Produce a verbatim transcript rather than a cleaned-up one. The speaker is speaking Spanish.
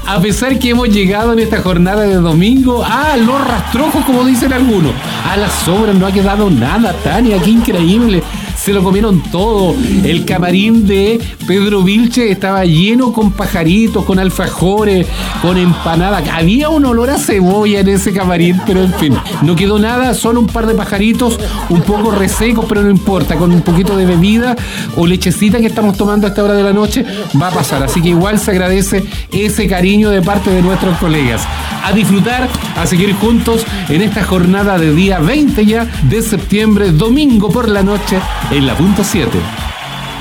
A pesar que hemos llegado en esta jornada de domingo a los rastrojos, como dicen algunos. A las sobras no ha quedado nada, Tania, qué increíble. Se lo comieron todo. El camarín de Pedro Vilche estaba lleno con pajaritos, con alfajores, con empanadas. Había un olor a cebolla en ese camarín, pero en fin, no quedó nada, solo un par de pajaritos, un poco resecos, pero no importa, con un poquito de bebida o lechecita que estamos tomando a esta hora de la noche, va a pasar. Así que igual se agradece ese cariño de parte de nuestros colegas. A disfrutar, a seguir juntos en esta jornada de día veinte ya de septiembre, domingo por la noche, en la punto siete.